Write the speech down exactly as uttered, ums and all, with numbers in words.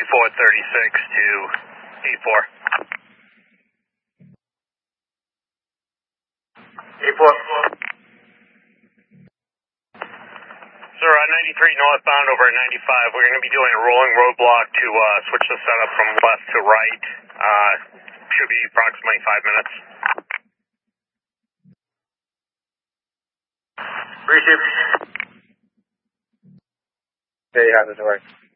Ford thirty-six to eight four. eight four. Sir, uh, ninety-three northbound over at ninety-five. We're going to be doing a rolling roadblock to uh, switch the setup from left to right. Uh, should be approximately five minutes. Appreciate it. There you have it, Dory.